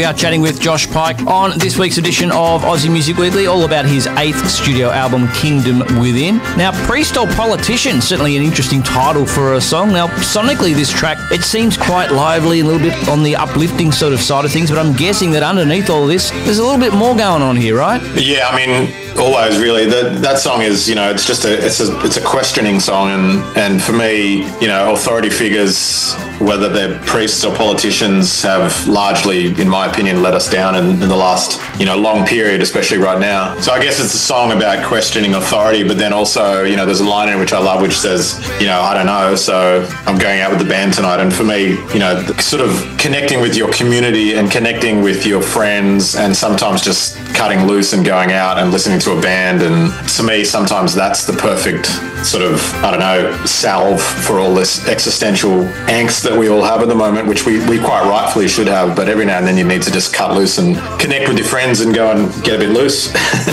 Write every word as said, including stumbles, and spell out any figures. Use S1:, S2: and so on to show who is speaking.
S1: are chatting with Josh Pike on this week's edition of Aussie Music Weekly, all about his eighth studio album, Kingdom Within. Now, Priest or Politician, certainly an interesting title for a song. Now, sonically, this track, it seems quite lively, a little bit on the uplifting sort of side of things, but I'm guessing that underneath all this, there's a little bit more going on here, right?
S2: Yeah, I mean, always really. That that song is, you know, it's just a it's a it's a questioning song, and and for me, you know, authority figures, whether they're priests or politicians, have largely, in my opinion, let us down in, in the last, you know, long period, especially right now. So I guess it's a song about questioning authority, but then also, you know, there's a line in which I love which says, you know, I don't know, so I'm going out with the band tonight. And for me, you know, sort of connecting with your community and connecting with your friends, and sometimes just cutting loose and going out and listening to a band. And to me, sometimes that's the perfect sort of, I don't know, salve for all this existential angst that we all have at the moment, which we, we quite rightfully should have. But every now and then you need to just cut loose and connect with your friends and go and get a bit loose.